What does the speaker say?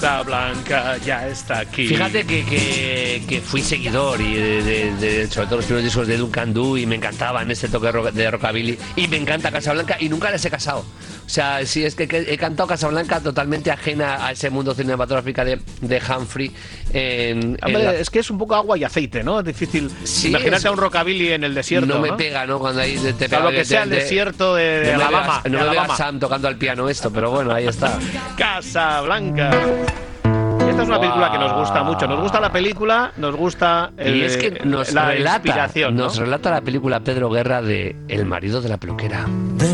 La Blanca ya está aquí. Fíjate que fui seguidor y sobre todo los primeros discos de Duncan Du y me encantaban este toque de rockabilly y me encanta Casablanca y nunca les he casado. O sea, sí, es que he cantado Casablanca totalmente ajena a ese mundo cinematográfico de Humphrey. Es que es un poco agua y aceite, ¿no? Es difícil. Sí, imagínate a un rockabilly en el desierto. No me pega, ¿no? Cuando ahí te pega. Lo que sea el desierto de Alabama. No me vea Sam tocando al piano esto, pero bueno, ahí está. Casablanca. Esta es una película que nos gusta mucho. Nos gusta la película, nos gusta y es que nos la inspiración, ¿no? Nos relata la película Pedro Guerra de El marido de la peluquera.